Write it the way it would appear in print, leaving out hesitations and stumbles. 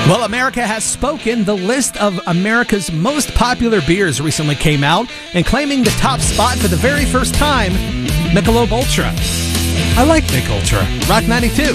Well, America has spoken. The list of America's most popular beers recently came out, and claiming the top spot for the very first time, Michelob Ultra. I like Mick Ultra. Rock 92.